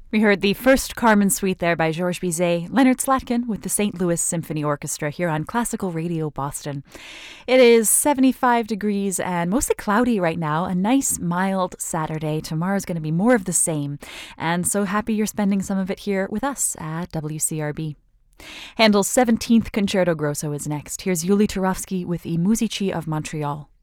We heard the first Carmen Suite there by Georges Bizet, Leonard Slatkin with the St. Louis Symphony Orchestra here on Classical Radio Boston. It is 75 degrees and mostly cloudy right now. A nice, mild Saturday. Tomorrow's going to be more of the same. And so happy you're spending some of it here with us at WCRB. Handel's 17th Concerto Grosso is next. Here's Yuli Turovsky with I Musici of Montreal.